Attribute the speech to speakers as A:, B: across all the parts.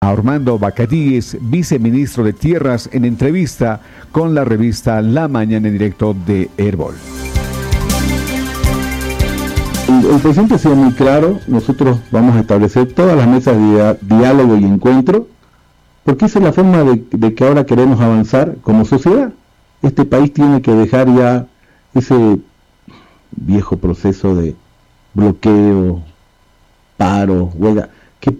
A: Armando Bacadíes, viceministro de Tierras, en entrevista con la revista La Mañana en directo de Herbol.
B: El presidente ha sido muy claro. Nosotros vamos a establecer todas las mesas de diálogo y encuentro, porque esa es la forma de que ahora queremos avanzar como sociedad. Este país tiene que dejar ya ese viejo proceso de bloqueo, paro, huelga, que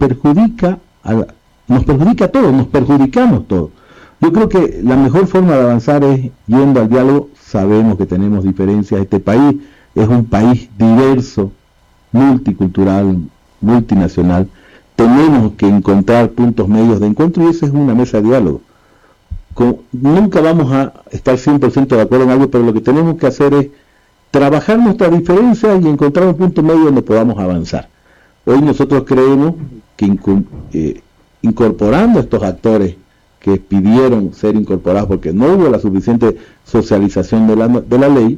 B: nos perjudica a todos, nos perjudicamos todos. Yo creo que la mejor forma de avanzar es yendo al diálogo. Sabemos que tenemos diferencias. Este país es un país diverso, multicultural, multinacional. Tenemos que encontrar puntos medios de encuentro y esa es una mesa de diálogo. Nunca vamos a estar 100% de acuerdo en algo, pero lo que tenemos que hacer es trabajar nuestras diferencias y encontrar un punto medio donde podamos avanzar. Hoy nosotros creemos que incorporando a estos actores que pidieron ser incorporados porque no hubo la suficiente socialización de la ley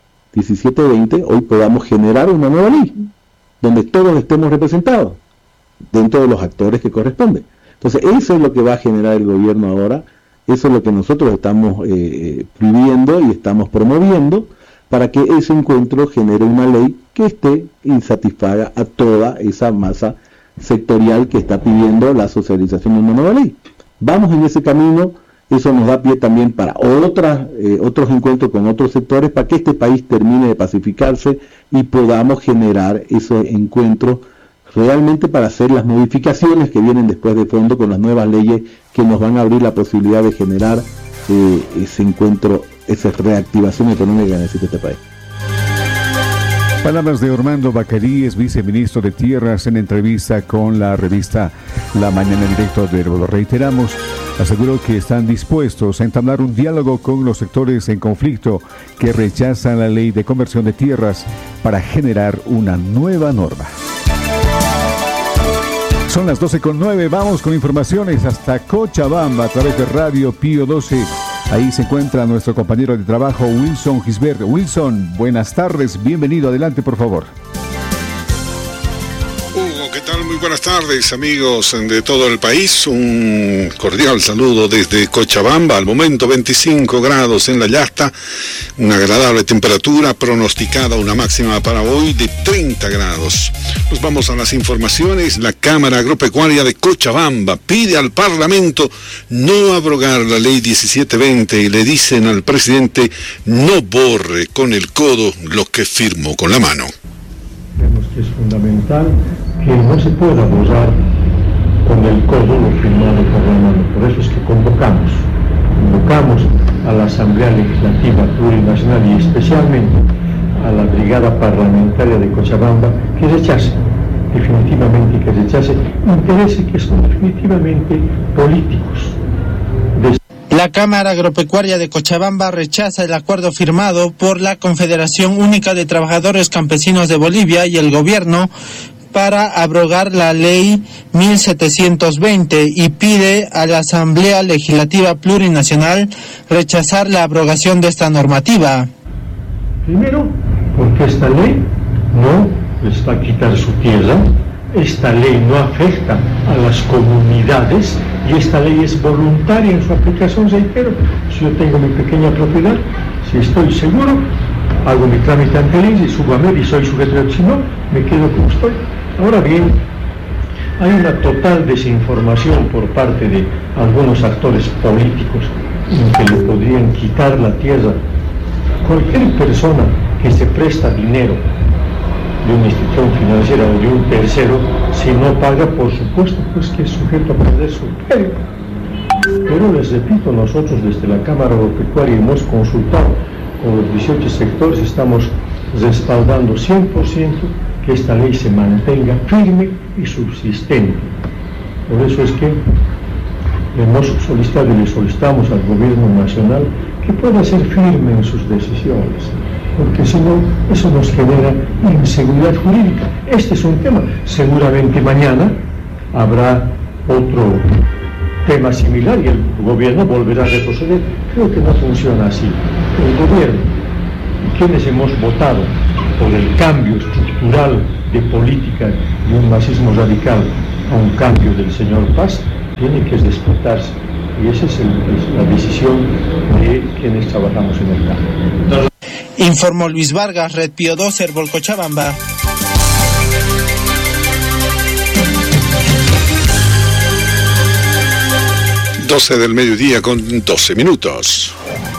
B: 1720, hoy podamos generar una nueva ley donde todos estemos representados dentro de los actores que corresponden. Entonces eso es lo que va a generar el gobierno ahora, eso es lo que nosotros estamos pidiendo y estamos promoviendo para que ese encuentro genere una ley que esté y satisfaga a toda esa masa sectorial que está pidiendo la socialización de una nueva ley. Vamos en ese camino. Eso nos da pie también para otros encuentros con otros sectores, para que este país termine de pacificarse y podamos generar ese encuentro realmente para hacer las modificaciones que vienen después de fondo con las nuevas leyes que nos van a abrir la posibilidad de generar ese encuentro, esa reactivación económica que necesita este país.
A: Palabras de Armando Bacadíes, viceministro de Tierras, en entrevista con la revista La Mañana en directo de Herbol. Reiteramos, aseguró que están dispuestos a entablar un diálogo con los sectores en conflicto que rechazan la ley de conversión de tierras para generar una nueva norma. Son las 12:09, vamos con informaciones hasta Cochabamba a través de Radio Pío 12. Ahí se encuentra nuestro compañero de trabajo Wilson Gisbert. Wilson, buenas tardes, bienvenido, adelante por favor.
C: Hugo, ¿qué tal? Muy buenas tardes, amigos de todo el país. Un cordial saludo desde Cochabamba. Al momento 25 grados en la Llasta, una agradable temperatura, pronosticada una máxima para hoy de 30 grados. Nos vamos a las informaciones. La Cámara Agropecuaria de Cochabamba pide al Parlamento no abrogar la ley 1720 y le dicen al presidente no borre con el codo lo que firmó con la mano.
D: Creemos que es fundamental que no se pueda borrar con el codo lo firmado por la mano. Por eso es que convocamos a la Asamblea Legislativa Plurinacional y especialmente a la Brigada Parlamentaria de Cochabamba que rechace intereses que son definitivamente políticos.
E: La Cámara Agropecuaria de Cochabamba rechaza el acuerdo firmado por la Confederación Única de Trabajadores Campesinos de Bolivia y el gobierno para abrogar la ley 1720 y pide a la Asamblea Legislativa Plurinacional rechazar la abrogación de esta normativa.
D: Primero, porque esta ley no les va a quitar su tierra, esta ley no afecta a las comunidades y esta ley es voluntaria en su aplicación. Reitero, si yo tengo mi pequeña propiedad, si estoy seguro, hago mi trámite ante ley y subo a MED y soy sujeto de, si no, me quedo como estoy. Ahora bien, hay una total desinformación por parte de algunos actores políticos en que le podrían quitar la tierra. Cualquier persona que se presta dinero de una institución financiera o de un tercero, si no paga, por supuesto, pues que es sujeto a perder su imperio. Pero les repito, nosotros desde la Cámara Agropecuaria hemos consultado con los 18 sectores, estamos respaldando 100% que esta ley se mantenga firme y subsistente. Por eso es que hemos solicitado y le solicitamos al Gobierno Nacional que pueda ser firme en sus decisiones, porque si no, eso nos genera inseguridad jurídica. Este es un tema. Seguramente mañana habrá otro tema similar y el gobierno volverá a retroceder. Creo que no funciona así. El gobierno y quienes hemos votado por el cambio estructural de política de un marxismo radical a un cambio del señor Paz, tiene que respetarse. Y esa es la decisión de quienes trabajamos en el campo.
E: Informó Luis Vargas, Red Pío 2, Herbol Cochabamba.
C: Doce del mediodía con 12 minutos.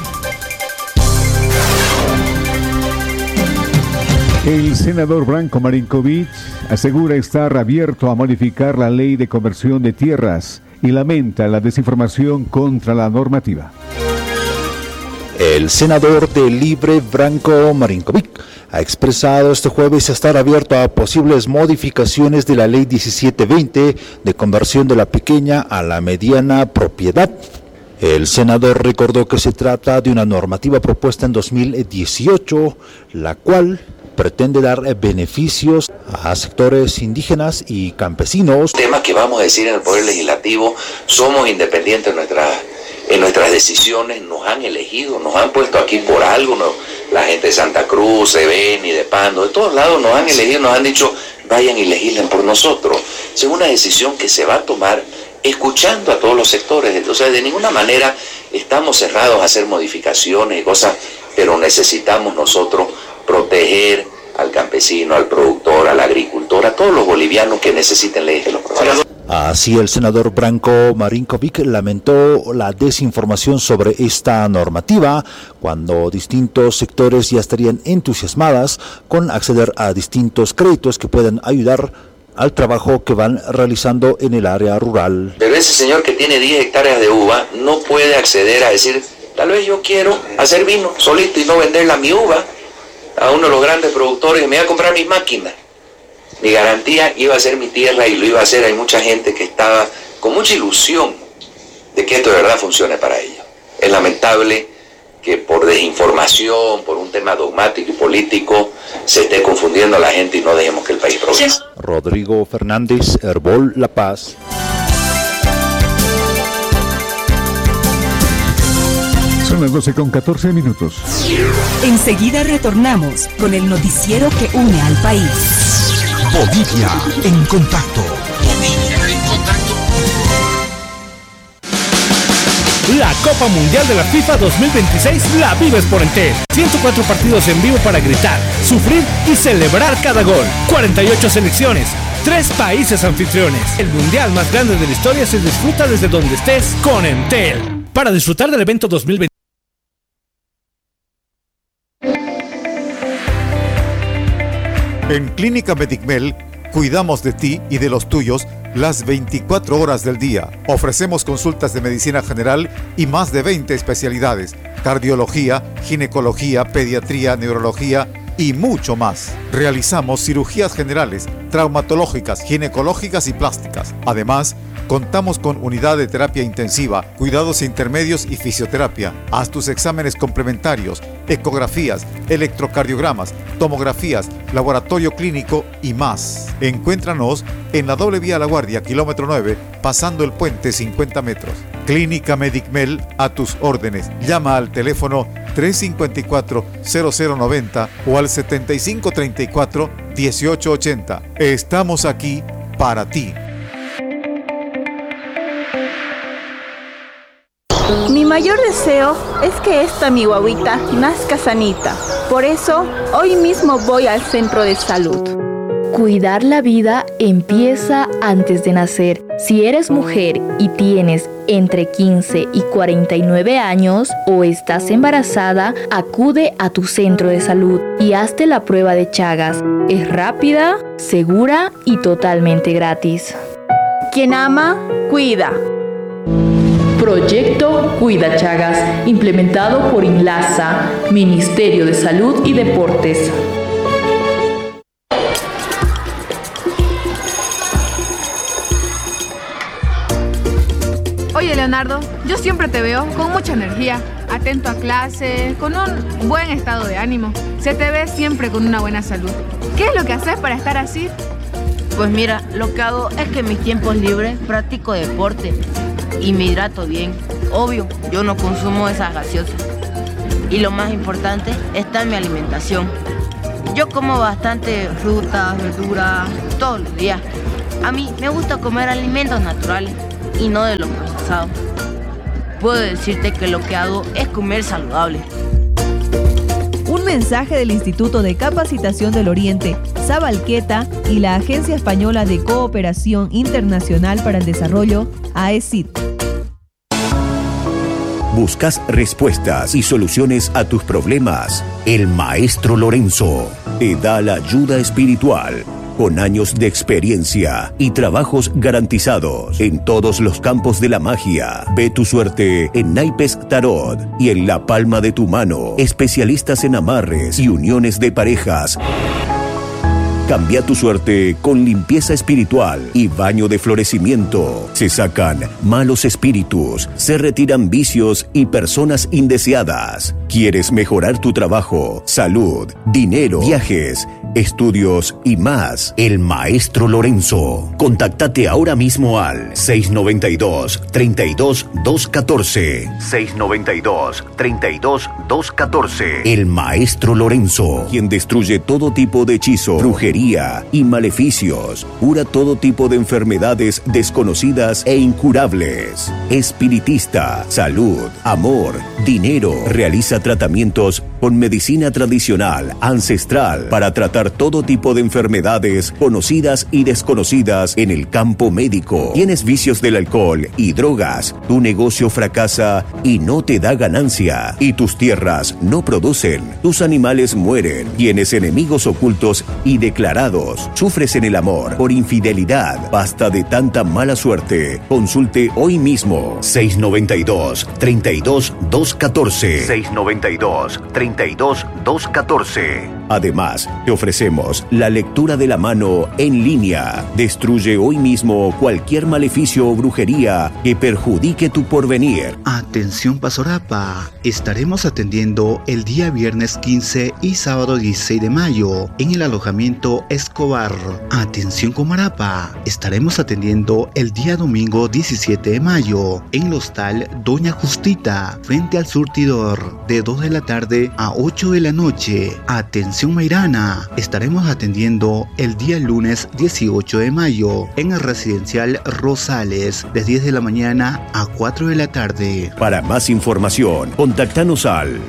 A: El senador Branko Marinkovic asegura estar abierto a modificar la ley de conversión de tierras y lamenta la desinformación contra la normativa.
F: El senador de Libre, Branko Marinkovic, ha expresado este jueves estar abierto a posibles modificaciones de la Ley 1720 de conversión de la pequeña a la mediana propiedad. El senador recordó que se trata de una normativa propuesta en 2018, la cual pretende dar beneficios a sectores indígenas y campesinos.
G: Temas que vamos a decir en el Poder Legislativo, somos independientes en nuestras decisiones, nos han elegido, nos han puesto aquí por algo, la gente de Santa Cruz, de Beni, de Pando, de todos lados nos han elegido, nos han dicho, vayan y legislen por nosotros. Es una decisión que se va a tomar escuchando a todos los sectores, o sea, de ninguna manera estamos cerrados a hacer modificaciones y cosas, pero necesitamos nosotros proteger al campesino, al productor, al agricultor, a todos los bolivianos que necesiten leyes que los protejan.
F: Así, el senador Branko Marinkovic lamentó la desinformación sobre esta normativa cuando distintos sectores ya estarían entusiasmadas con acceder a distintos créditos que puedan ayudar al trabajo que van realizando en el área rural.
G: Pero ese señor que tiene 10 hectáreas de uva no puede acceder a decir, tal vez yo quiero hacer vino solito y no venderla mi uva a uno de los grandes productores que me va a comprar mis máquinas. Mi garantía iba a ser mi tierra y lo iba a hacer. Hay mucha gente que estaba con mucha ilusión de que esto de verdad funcione para ellos. Es lamentable que por desinformación, por un tema dogmático y político, se esté confundiendo a la gente y no dejemos que el país progrese.
F: Rodrigo Fernández, Herbol La Paz.
A: Son las 12:14 minutos.
H: Enseguida retornamos con el noticiero que une al país.
I: Bolivia en contacto. Bolivia en contacto.
J: La Copa Mundial de la FIFA 2026 la vives por Entel. 104 partidos en vivo para gritar, sufrir y celebrar cada gol. 48 selecciones, 3 países anfitriones. El mundial más grande de la historia se disfruta desde donde estés con Entel. Para disfrutar del evento 2026.
K: En Clínica Medicmel cuidamos de ti y de los tuyos las 24 horas del día. Ofrecemos consultas de medicina general y más de 20 especialidades: cardiología, ginecología, pediatría, neurología y mucho más. Realizamos cirugías generales, traumatológicas, ginecológicas y plásticas. Además, contamos con unidad de terapia intensiva, cuidados intermedios y fisioterapia. Haz tus exámenes complementarios, ecografías, electrocardiogramas, tomografías, laboratorio clínico y más. Encuéntranos en la doble vía La Guardia, kilómetro 9, pasando el puente 50 metros. Clínica Medicmel, a tus órdenes. Llama al teléfono 354-0090 o al 7534-1880. Estamos aquí para ti.
L: Mi mayor deseo es que esta mi guaguita nazca sanita. Por eso, hoy mismo voy al centro de salud.
M: Cuidar la vida empieza antes de nacer. Si eres mujer y tienes entre 15 y 49 años o estás embarazada, acude a tu centro de salud y hazte la prueba de Chagas. Es rápida, segura y totalmente gratis.
L: Quien ama, cuida.
M: Proyecto Cuida Chagas, implementado por INLASA, Ministerio de Salud y Deportes.
N: Oye, Leonardo, yo siempre te veo con mucha energía, atento a clase, con un buen estado de ánimo. Se te ve siempre con una buena salud. ¿Qué es lo que haces para estar así?
O: Pues mira, lo que hago es que en mis tiempos libres practico deporte y me hidrato bien. Obvio, yo no consumo esas gaseosas. Y lo más importante está en mi alimentación. Yo como bastante frutas, verduras, todos los días. A mí me gusta comer alimentos naturales. y no de lo procesado. Puedo decirte que lo que hago es comer saludable.
P: Un mensaje del Instituto de Capacitación del Oriente, Sabalqueta, y la Agencia Española de Cooperación Internacional para el Desarrollo, AECID.
Q: ¿Buscas respuestas y soluciones a tus problemas? El Maestro Lorenzo te da la ayuda espiritual, con años de experiencia y trabajos garantizados en todos los campos de la magia. Ve tu suerte en naipes tarot y en la palma de tu mano. Especialistas en amarres y uniones de parejas. Cambia tu suerte con limpieza espiritual y baño de florecimiento. Se sacan malos espíritus, se retiran vicios y personas indeseadas. ¿Quieres mejorar tu trabajo, salud, dinero, viajes, estudios y más? El Maestro Lorenzo. Contáctate ahora mismo al 692-32-214. 692-32-214. El Maestro Lorenzo, quien destruye todo tipo de hechizo, brujería y maleficios, cura todo tipo de enfermedades desconocidas e incurables. Espiritista, salud, amor, dinero. Realiza tratamientos con medicina tradicional, ancestral, para tratar todo tipo de enfermedades conocidas y desconocidas en el campo médico. ¿Tienes vicios del alcohol y drogas? Tu negocio fracasa y no te da ganancia. Y tus tierras no producen. Tus animales mueren. Tienes enemigos ocultos y declarados. Sufres en el amor por infidelidad. Basta de tanta mala suerte. Consulte hoy mismo. 692-32-214. 692-32-214. Además, te ofrecemos la lectura de la mano en línea. Destruye hoy mismo cualquier maleficio o brujería que perjudique tu porvenir.
R: Atención Pasorapa, estaremos atendiendo el día viernes 15 y sábado 16 de mayo en el alojamiento Escobar. Atención Comarapa, estaremos atendiendo el día domingo 17 de mayo en el hostal Doña Justita, frente al surtidor, de 2 de la tarde a 8 de la noche. Atención Mairana, estaremos atendiendo el día lunes 18 de mayo en el residencial Rosales, de 10 de la mañana a 4 de la tarde.
Q: Para más información, contáctanos al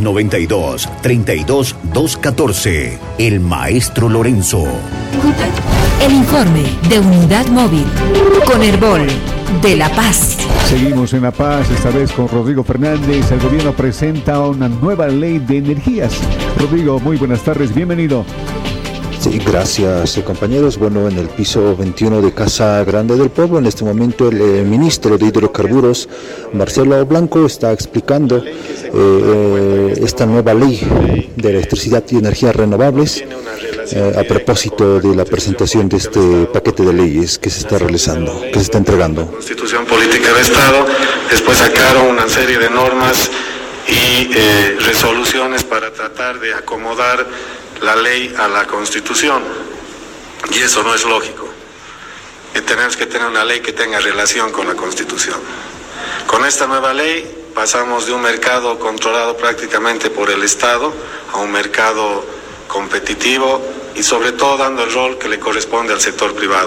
Q: 692-32-214. El Maestro Lorenzo.
H: El informe de Unidad Móvil con Herbol de La Paz.
A: Seguimos en La Paz, esta vez con Rodrigo Fernández. El gobierno presenta una nueva ley de energías. Rodrigo, muy buenas tardes, bienvenido.
F: Sí, gracias compañeros. Bueno, en el piso 21 de Casa Grande del Pueblo, en este momento el ministro de Hidrocarburos, Marcelo Blanco, está explicando esta nueva ley de electricidad y energías renovables a propósito de la presentación de este paquete de leyes que se está realizando, que se está entregando.
C: Constitución Política del Estado, después sacaron una serie de normas y resoluciones para tratar de acomodar la ley a la Constitución, y eso no es lógico. Tenemos que tener una ley que tenga relación con la Constitución. Con esta nueva ley pasamos de un mercado controlado prácticamente por el Estado a un mercado competitivo y sobre todo dando el rol que le corresponde al sector privado.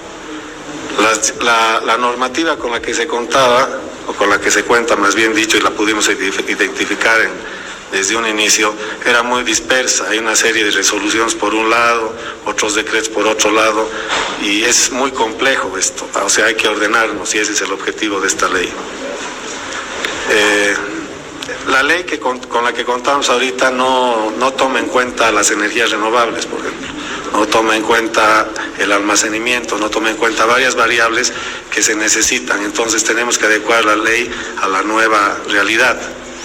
C: La normativa con la que se contaba, o con la que se cuenta más bien dicho, y la pudimos identificar desde un inicio, era muy dispersa. Hay una serie de resoluciones por un lado, otros decretos por otro lado, y es muy complejo esto. O sea, hay que ordenarnos, y ese es el objetivo de esta ley. La ley con la que contamos ahorita no toma en cuenta las energías renovables, por ejemplo. No toma en cuenta el almacenamiento, no toma en cuenta varias variables que se necesitan. Entonces tenemos que adecuar la ley a la nueva realidad.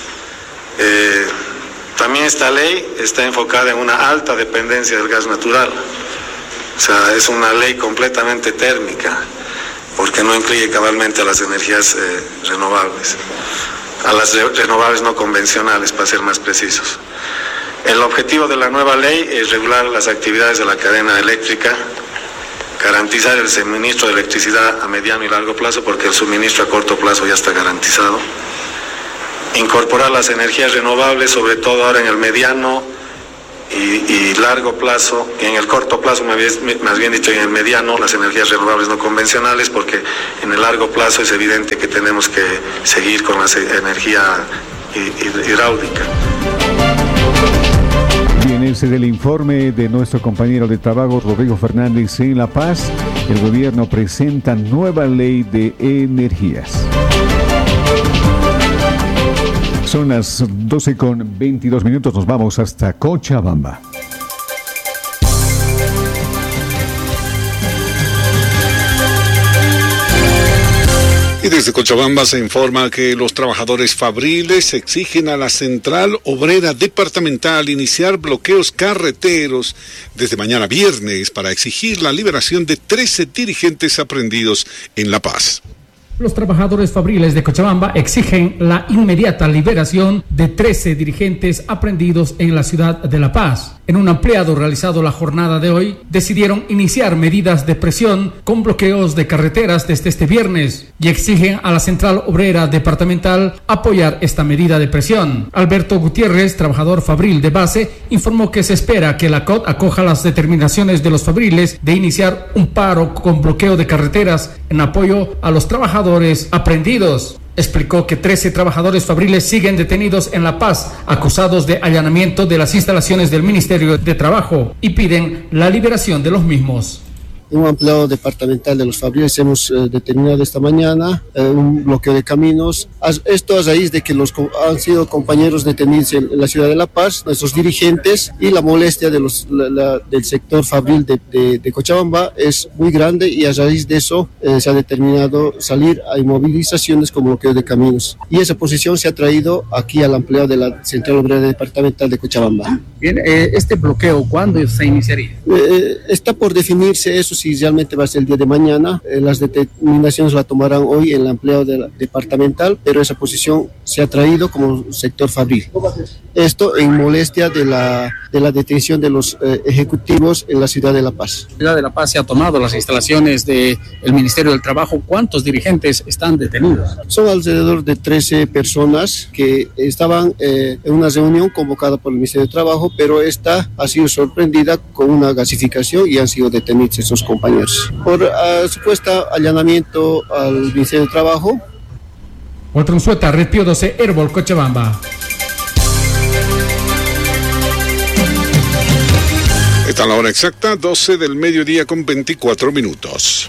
C: También esta ley está enfocada en una alta dependencia del gas natural. O sea, es una ley completamente térmica, porque no incluye cabalmente a las energías renovables, a las renovables no convencionales, para ser más precisos. El objetivo de la nueva ley es regular las actividades de la cadena eléctrica, garantizar el suministro de electricidad a mediano y largo plazo, porque el suministro a corto plazo ya está garantizado, incorporar las energías renovables, sobre todo ahora en el mediano
S: y largo plazo, en el corto plazo, más bien dicho, en el mediano, las energías renovables no convencionales, porque en el largo plazo es evidente que tenemos que seguir con la energía hidráulica.
A: Bien, ese es el informe de nuestro compañero de trabajo Rodrigo Fernández en La Paz. El gobierno presenta nueva ley de energías. Son las 12:22, nos vamos hasta Cochabamba.
C: Y desde Cochabamba se informa que los trabajadores fabriles exigen a la Central Obrera Departamental iniciar bloqueos carreteros desde mañana viernes para exigir la liberación de 13 dirigentes aprehendidos en La Paz.
T: Los trabajadores fabriles de Cochabamba exigen la inmediata liberación de 13 dirigentes aprehendidos en la ciudad de La Paz. En un ampliado realizado la jornada de hoy, decidieron iniciar medidas de presión con bloqueos de carreteras desde este viernes y exigen a la Central Obrera Departamental apoyar esta medida de presión. Alberto Gutiérrez, trabajador fabril de base, informó que se espera que la COT acoja las determinaciones de los fabriles de iniciar un paro con bloqueo de carreteras en apoyo a los trabajadores aprehendidos. Explicó que 13 trabajadores fabriles siguen detenidos en La Paz, acusados de allanamiento de las instalaciones del Ministerio de Trabajo, y piden la liberación de los mismos.
U: Un empleado departamental de los fabriles hemos determinado esta mañana un bloqueo de caminos. Esto a raíz de que han sido compañeros detenidos en la ciudad de La Paz, nuestros dirigentes, y la molestia de del sector fabril de Cochabamba es muy grande, y a raíz de eso se ha determinado salir a movilizaciones con bloqueo de caminos. Y esa posición se ha traído aquí al empleado de la Central Obrera Departamental de Cochabamba.
T: Bien, ¿este bloqueo cuándo se iniciaría?
U: Está por definirse eso, si realmente va a ser el día de mañana. Las determinaciones la tomarán hoy en el empleo departamental, pero esa posición se ha traído como sector fabril. Esto en molestia de la detención de los ejecutivos en la ciudad de La Paz.
T: La ciudad de La Paz se ha tomado las instalaciones del Ministerio del Trabajo. ¿Cuántos dirigentes están detenidos?
U: Son alrededor de 13 personas que estaban en una reunión convocada por el Ministerio del Trabajo, pero esta ha sido sorprendida con una gasificación y han sido detenidos esos compañeros por supuesto allanamiento al Ministerio del Trabajo.
T: Otro Unzueta, Red Pío 12, Herbol, Cochabamba.
C: Está la hora exacta, 12 del mediodía con 24 minutos.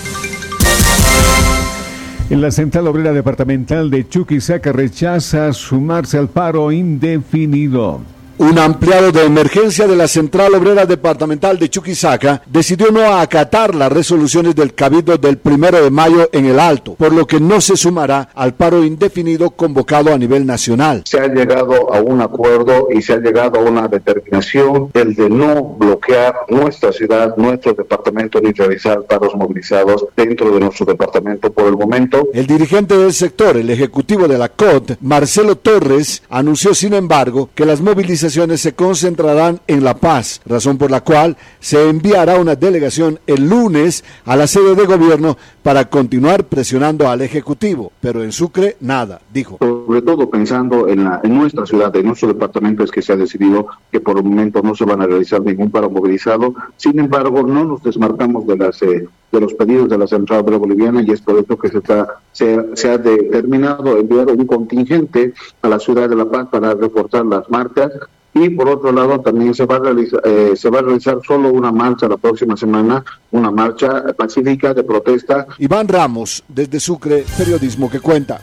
A: En la Central Obrera Departamental de Chuquisaca rechaza sumarse al paro indefinido.
V: Un empleado de emergencia de la Central Obrera Departamental de Chuquisaca decidió no acatar las resoluciones del Cabildo del 1 de mayo en el Alto, por lo que no se sumará al paro indefinido convocado a nivel nacional.
W: Se ha llegado a un acuerdo y se ha llegado a una determinación, el de no bloquear nuestra ciudad, nuestro departamento, ni realizar paros movilizados dentro de nuestro departamento por el momento.
V: El dirigente del sector, el ejecutivo de la COT, Marcelo Torres, anunció sin embargo que las movilizaciones se concentrarán en La Paz, razón por la cual se enviará una delegación el lunes a la sede de gobierno para continuar presionando al Ejecutivo, pero en Sucre nada, dijo.
W: Sobre todo pensando en nuestra ciudad, en nuestro departamento, es que se ha decidido que por el momento no se van a realizar ningún paro movilizado. Sin embargo, no nos desmarcamos de los pedidos de la Central Obrera Boliviana, y es por eso que se ha determinado enviar un contingente a la ciudad de La Paz para reforzar las marchas. Y por otro lado también se va a realizar solo una marcha la próxima semana, una marcha pacífica de protesta.
V: Iván Ramos, desde Sucre, periodismo que cuenta.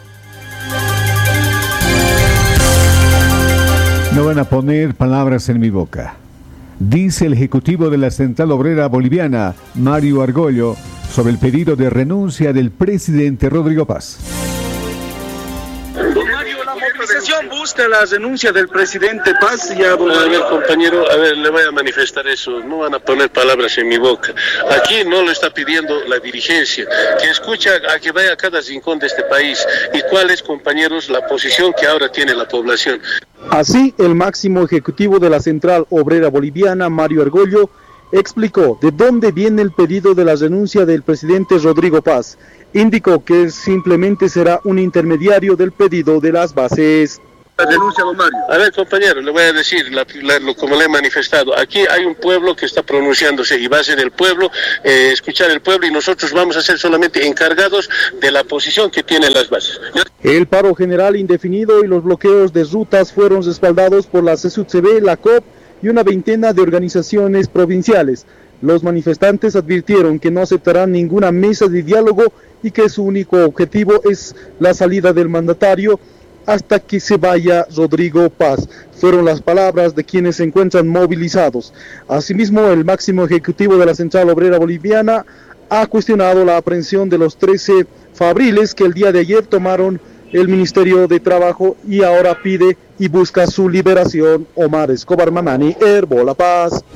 A: No van a poner palabras en mi boca, dice el ejecutivo de la Central Obrera Boliviana, Mario Argollo, sobre el pedido de renuncia del presidente Rodrigo Paz.
X: La movilización busca la renuncia del presidente Paz.
Y: A ver, compañero, le voy a manifestar eso. No van a poner palabras en mi boca. Aquí no lo está pidiendo la dirigencia, que escucha a que vaya a cada rincón de este país. ¿Y cuál es, compañeros, la posición que ahora tiene la población?
X: Así, el máximo ejecutivo de la Central Obrera Boliviana, Mario Argollo, explicó de dónde viene el pedido de la renuncia del presidente Rodrigo Paz. Indicó que simplemente será un intermediario del pedido de las bases.
Y: La denuncia, don Mario. A ver, compañero, le voy a decir, como le he manifestado, aquí hay un pueblo que está pronunciándose y va a ser el pueblo, escuchar el pueblo, y nosotros vamos a ser solamente encargados de la posición que tienen las bases.
X: El paro general indefinido y los bloqueos de rutas fueron respaldados por la CSUTCB, la COP y una veintena de organizaciones provinciales. Los manifestantes advirtieron que no aceptarán ninguna mesa de diálogo y que su único objetivo es la salida del mandatario hasta que se vaya Rodrigo Paz. Fueron las palabras de quienes se encuentran movilizados. Asimismo, el máximo ejecutivo de la Central Obrera Boliviana ha cuestionado la aprehensión de los 13 fabriles que el día de ayer tomaron el Ministerio de Trabajo y ahora pide y busca su liberación. Omar Escobar Mamani, Herbol La Paz.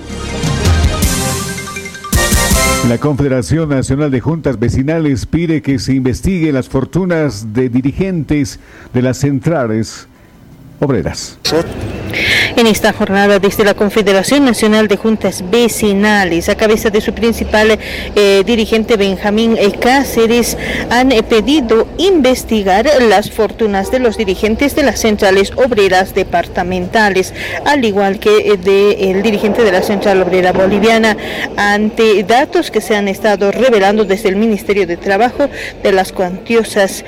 A: La Confederación Nacional de Juntas Vecinales pide que se investigue las fortunas de dirigentes de las centrales obreras.
B: En esta jornada, desde la Confederación Nacional de Juntas Vecinales, a cabeza de su principal dirigente Benjamín Cáceres, han pedido investigar las fortunas de los dirigentes de las centrales obreras departamentales, al igual que del dirigente de la Central Obrera Boliviana, ante datos que se han estado revelando desde el Ministerio de Trabajo de las cuantiosas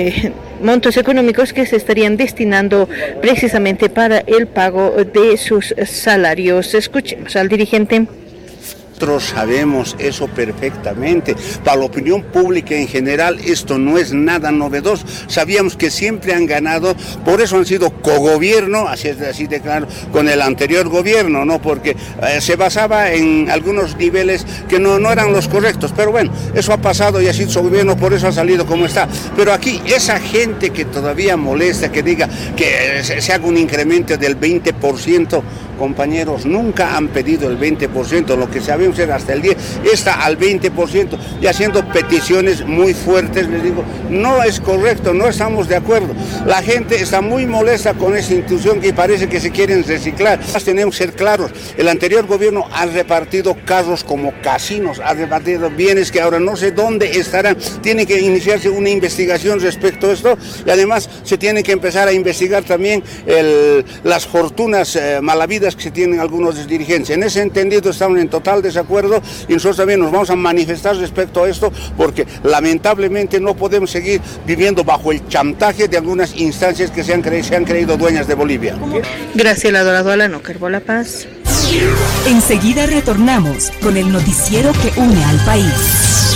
B: montos económicos que se estarían destinando precisamente para el pago de sus salarios. Escuchemos al dirigente.
D: Nosotros sabemos eso perfectamente. Para la opinión pública en general esto no es nada novedoso. Sabíamos que siempre han ganado, por eso han sido cogobierno, así de claro, con el anterior gobierno, ¿no? Porque se basaba en algunos niveles que no eran los correctos. Pero bueno, eso ha pasado y ha sido su gobierno, por eso ha salido como está. Pero aquí esa gente que todavía molesta, que diga que se haga un incremento del 20%, compañeros, nunca han pedido el 20%, lo que sabemos era hasta el 10%, está al 20%, y haciendo peticiones muy fuertes. Les digo, no es correcto, no estamos de acuerdo. La gente está muy molesta con esta institución que parece que se quieren reciclar. Tenemos que ser claros, el anterior gobierno ha repartido carros como casinos, ha repartido bienes que ahora no sé dónde estarán. Tiene que iniciarse una investigación respecto a esto, y además se tiene que empezar a investigar también las fortunas malavidas que se tienen algunos dirigentes. En ese entendido estamos en total desacuerdo, y nosotros también nos vamos a manifestar respecto a esto, porque lamentablemente no podemos seguir viviendo bajo el chantaje de algunas instancias que se han creído dueñas de Bolivia.
B: Graciela Dorado Alano, Herbol La Paz.
H: Enseguida retornamos con el noticiero que une al país.